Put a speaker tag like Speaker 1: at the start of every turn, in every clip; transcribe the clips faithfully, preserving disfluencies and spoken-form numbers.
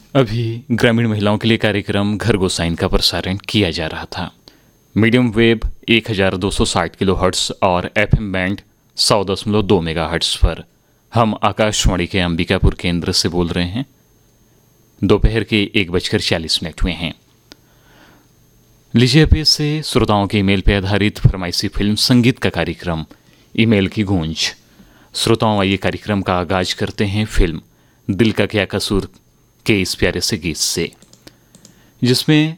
Speaker 1: अभी ग्रामीण महिलाओं के लिए कार्यक्रम घर गोसाइन का प्रसारण किया जा रहा था। मीडियम वेव एक हज़ार दो सौ साठ किलो हर्ट्स और एफएम बैंड सौ दशमलव दो मेगा हर्ट्स पर हम आकाशवाणी के अंबिकापुर केंद्र से बोल रहे हैं। दोपहर के एक बजकर चालीस मिनट हुए हैं। लीजिए अब से श्रोताओं के ईमेल पर आधारित फरमाइशी फिल्म संगीत का कार्यक्रम ईमेल की गूंज। श्रोताओं, आइए कार्यक्रम का आगाज करते हैं फिल्म दिल का क्या कसूर के इस प्यारे से गीत से, जिसमें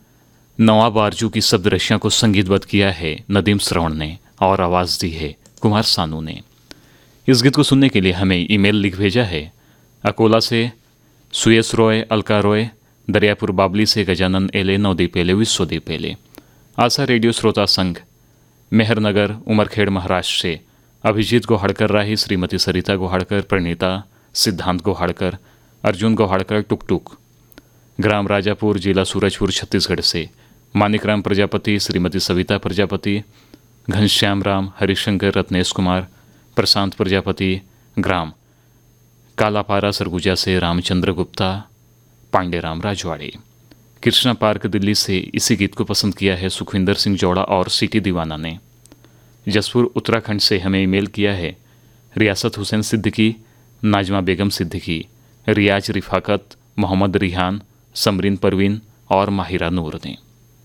Speaker 1: नवाब आरजू की शब्द रचना को संगीतबद्ध किया है नदीम श्रवण ने और आवाज़ दी है कुमार सानू ने। इस गीत को सुनने के लिए हमें ईमेल लिख भेजा है अकोला से सुयस रॉय, अलका रॉय, दरियापुर बाबली से गजानन एले, नवदीप एले, विश्वदीप एले। आशा रेडियो श्रोता संघ मेहरनगर उमरखेड़ महाराष्ट्र से अभिजीत गोहाड़कर राही, श्रीमती सरिता गोहाड़कर, प्रणीता सिद्धांत गोहाड़कर, अर्जुन गोहाड़कर, टुक टुक, ग्राम राजापुर, जिला सूरजपुर, छत्तीसगढ़ से मानिकराम प्रजापति, श्रीमती सविता प्रजापति, घनश्याम राम, हरिशंकर, रत्नेश कुमार, प्रशांत प्रजापति, ग्राम कालापारा सरगुजा से रामचंद्र गुप्ता, पांडेराम राजवाड़े। कृष्णा पार्क दिल्ली से इसी गीत को पसंद किया है सुखविंदर सिंह जोड़ा और सिटी दीवाना ने। जसपुर उत्तराखंड से हमें ईमेल किया है रियासत हुसैन सिद्दीकी, नाजमा बेगम सिद्दीकी, रियाज रिफाकत, मोहम्मद रिहान, समरीन परवीन और माहिरा नूर ने।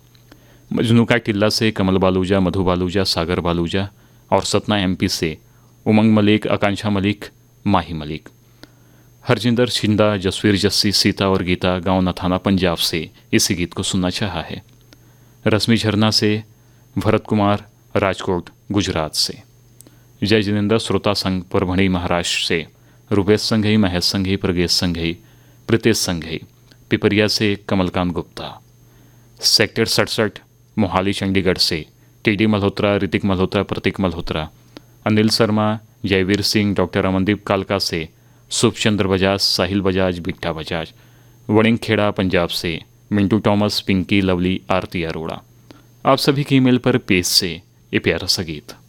Speaker 1: मजनूका टिल्ला से कमल बालूजा, मधु बालूजा, सागर बालूजा और सतना एमपी से उमंग मलिक, आकांक्षा मलिक, माही मलिक। हरजिंदर छिंदा, जसवीर जस्सी, सीता और गीता गांव नथाना पंजाब से इसी गीत को सुनना चाहा है। रश्मि झरना से भरत कुमार, राजकोट गुजरात से। जय जिनेन्द्र श्रोता संघ परभणी महाराष्ट्र से Rupesh Shanghai, Mahesh Shanghai, प्रगेश Shanghai, Pritesh Shanghai. Pipariya से कमलकांत गुप्ता। सेक्टर सड़सठ मोहाली चंडीगढ़ से टीडी मल्होत्रा, ऋतिक मल्होत्रा, प्रतीक मल्होत्रा, अनिल शर्मा, जयवीर सिंह, डॉक्टर अमनदीप कालका से सुखचंद्र बजाज, साहिल बजाज, बिट्टा बजाज। वड़िंगखेड़ा पंजाब से मिंटू टॉमस, पिंकी, लवली, आरती अरोड़ा। आप सभी की ईमेल पर पेश से ये प्यारा सा गीत।